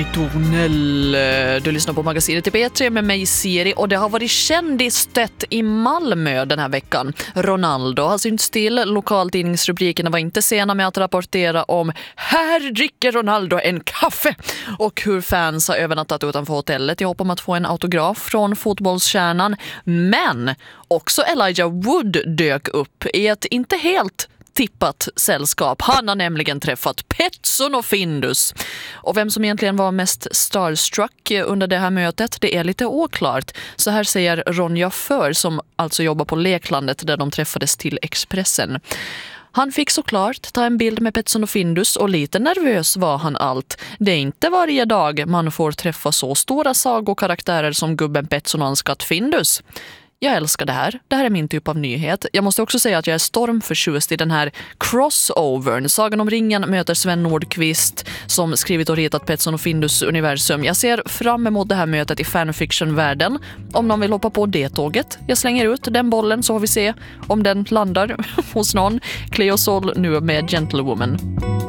Tornell. Du lyssnar på magasinet i P3 med mig Siri och det har varit kändisstätt i Malmö den här veckan. Ronaldo har synts till. Lokaltidningsrubrikerna var inte sena med att rapportera om här dricker Ronaldo en kaffe och hur fans har övernattat utanför hotellet i hopp om att få en autograf från fotbollskärnan. Men också Elijah Wood dök upp i ett inte helt tippat sällskap. Han har nämligen träffat Petson och Findus. Och vem som egentligen var mest starstruck under det här mötet, det är lite oklart. Så här säger Ronja För, som alltså jobbar på Leklandet där de träffades till Expressen. Han fick såklart ta en bild med Petson och Findus och lite nervös var han allt. Det är inte varje dag man får träffa så stora sagokaraktärer som gubben Petson och hans katt Findus. Jag älskar det här. Det här är min typ av nyhet. Jag måste också säga att jag är stormförtjust i den här crossovern. Sagan om ringen möter Sven Nordqvist som skrivit och ritat Petson och Findus universum. Jag ser fram emot det här mötet i fanfiction-världen. Om någon vill hoppa på det tåget. Jag slänger ut den bollen så får vi se om den landar hos någon. Cleo Sol nu med Gentlewoman.